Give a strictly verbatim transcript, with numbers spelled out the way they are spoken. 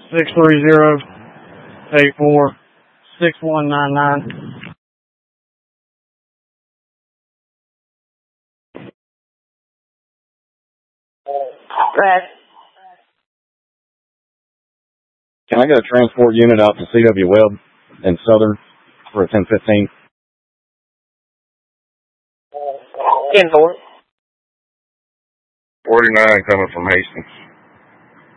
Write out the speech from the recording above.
six three zero, eight four six one nine nine. Red. Can I get a transport unit out to C W Webb in Southern for a ten fifteen? ten four. forty-nine coming from Hastings.